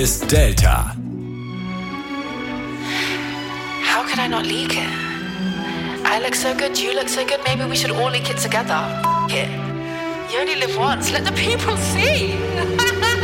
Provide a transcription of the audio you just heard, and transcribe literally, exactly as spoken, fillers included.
ist Delta. How could I not leak it? I look so good, you look so good, maybe we should all leak it together. F- it. You only live once, let the people see.